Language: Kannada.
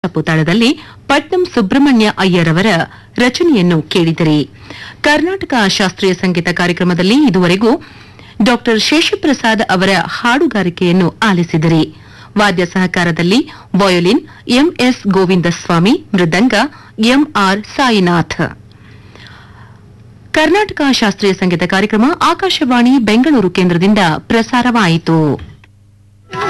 ಪುತಾಳದಲ್ಲಿ ಪಟ್ನಂ ಸುಬ್ರಹ್ಮಣ್ಯ ಅಯ್ಯರ್ ಅವರ ರಚನೆಯನ್ನು ಕೇಳಿದಿರಿ. ಕರ್ನಾಟಕ ಶಾಸ್ತ್ರೀಯ ಸಂಗೀತ ಕಾರ್ಯಕ್ರಮದಲ್ಲಿ ಇದುವರೆಗೂ ಡಾ ಶೇಷಪ್ರಸಾದ್ ಅವರ ಹಾಡುಗಾರಿಕೆಯನ್ನು ಆಲಿಸಿದಿರಿ. ವಾದ್ಯ ಸಹಕಾರದಲ್ಲಿ ವಯೋಲಿನ್ ಎಂಎಸ್ ಗೋವಿಂದಸ್ವಾಮಿ, ಮೃದಂಗ ಎಂಆರ್ ಸಾಯಿನಾಥ್. ಕರ್ನಾಟಕ ಶಾಸ್ತ್ರೀಯ ಸಂಗೀತ ಕಾರ್ಯಕ್ರಮ ಆಕಾಶವಾಣಿ ಬೆಂಗಳೂರು ಕೇಂದ್ರದಿಂದ ಪ್ರಸಾರವಾಯಿತು.